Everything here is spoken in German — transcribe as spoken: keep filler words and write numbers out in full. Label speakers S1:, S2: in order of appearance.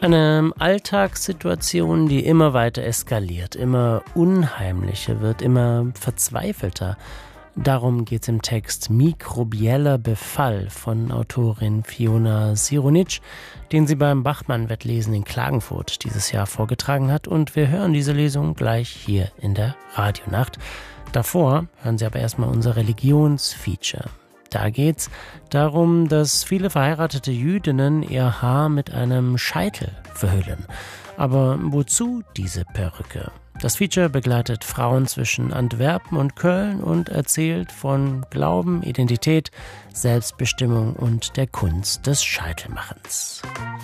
S1: Eine Alltagssituation, die immer weiter eskaliert, immer unheimlicher wird, immer verzweifelter. Darum geht es im Text Mikrobieller Befall von Autorin Fiona Sironic, den sie beim Bachmann-Wettlesen in Klagenfurt dieses Jahr vorgetragen hat. Und wir hören diese Lesung gleich hier in der Radionacht. Davor hören Sie aber erstmal unser Religionsfeature. Da geht's darum, dass viele verheiratete Jüdinnen ihr Haar mit einem Scheitel verhüllen. Aber wozu diese Perücke? Das Feature begleitet Frauen zwischen Antwerpen und Köln und erzählt von Glauben, Identität, Selbstbestimmung und der Kunst des Scheitelmachens.